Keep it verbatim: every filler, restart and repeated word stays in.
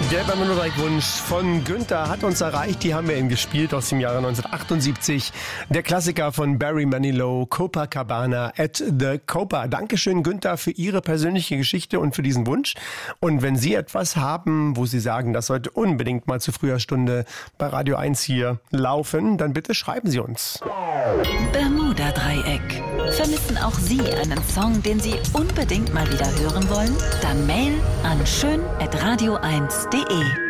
Der Bermuda-Dreieck-Wunsch von Günther hat uns erreicht. Die haben wir eben gespielt aus dem Jahre neunzehnhundertachtundsiebzig. Der Klassiker von Barry Manilow, Copacabana at the Copa. Dankeschön, Günther, für Ihre persönliche Geschichte und für diesen Wunsch. Und wenn Sie etwas haben, wo Sie sagen, das sollte unbedingt mal zu früher Stunde bei Radio eins hier laufen, dann bitte schreiben Sie uns. Bermuda-Dreieck. Vermissen auch Sie einen Song, den Sie unbedingt mal wieder hören wollen? Dann Mail an schön at radio eins punkt de.